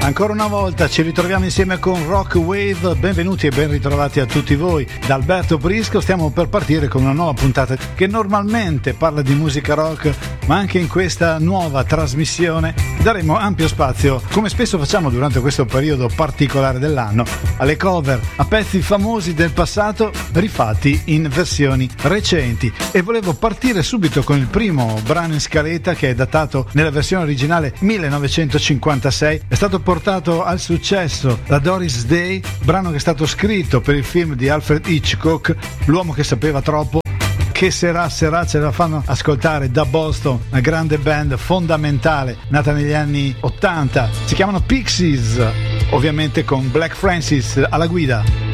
Ancora una volta ci ritroviamo insieme con Rock Wave, benvenuti e ben ritrovati a tutti voi. Da Alberto Prisco stiamo per partire con una nuova puntata che normalmente parla di musica rock, ma anche in questa nuova trasmissione daremo ampio spazio, come spesso facciamo durante questo periodo particolare dell'anno, alle cover, a pezzi famosi del passato rifatti in versioni recenti. E volevo partire subito con il primo brano in scaletta, che è datato nella versione originale 1956, è stato portato al successo da Doris Day, brano che è stato scritto per il film di Alfred Hitchcock, L'uomo che sapeva troppo. Che sarà ce la fanno ascoltare da Boston, una grande band fondamentale nata negli anni 80, si chiamano Pixies, ovviamente con Black Francis alla guida.